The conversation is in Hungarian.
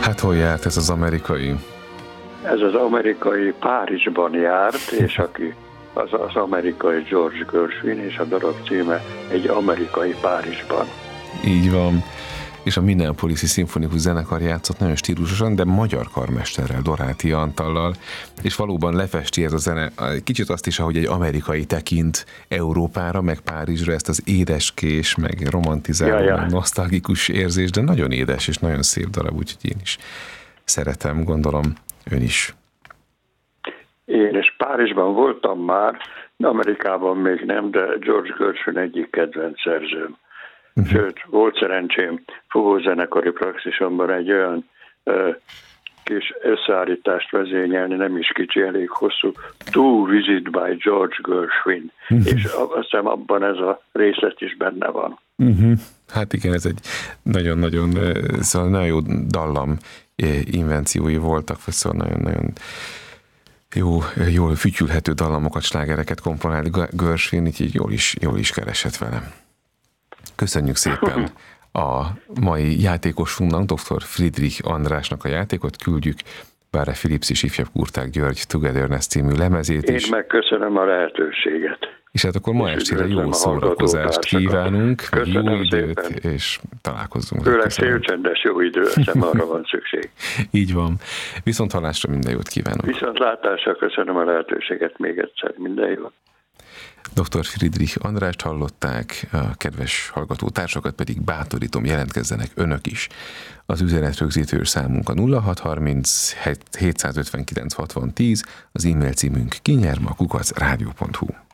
Hát hol járt ez az amerikai? Ez az amerikai Párizsban járt, és aki az amerikai George Gershwin, és a darab címe Egy amerikai Párizsban. Így van. És a Minneapolis-i szimfonikus zenekar játszott nagyon stílusosan, de magyar karmesterrel, Doráti Antallal, és valóban lefesti ez a zene kicsit azt is, ahogy egy amerikai tekint Európára, meg Párizsra, ezt az édeskés, meg romantizáló, meg nosztalgikus érzés, de nagyon édes és nagyon szép darab, úgyhogy én is szeretem, gondolom ön is. Én és Párizsban voltam már, Amerikában még nem, de George Gershwin egyik kedvenc szerzőm. Sőt, volt szerencsém fogózenekari praxisomban egy olyan kis összeállítást vezényelni, nem is kicsi, elég hosszú, To Visit by George Gershwin, és azt hiszem abban ez a részlet is benne van. Hát igen, ez egy nagyon-nagyon, szóval nagyon jó dallam invenciói voltak, szóval nagyon-nagyon jól fütyülhető dallamokat, slágereket komponált Gershwin, így jól is keresett velem. Köszönjük szépen a mai játékosunknak, dr. Friedrich Andrásnak a játékot, küldjük Báre Philips és ifjabb Kurták György Togetherness című lemezét is. Én megköszönöm a lehetőséget. És hát akkor ma estére jó szórakozást kívánunk, jó időt, és találkozzunk. Főleg szélcsendes jó idő, hiszem arra van szükség. Így van. Viszonthallásra minden jót kívánok. Viszontlátásra köszönöm a lehetőséget még egyszer, minden jót. Dr. Friedrich Andrást hallották, a kedves hallgatótársakat pedig bátorítom, jelentkezzenek önök is. Az üzenetrögzítő számunk a 0630 759 60 10, az e-mail címünk kinyerma@rádió.hu.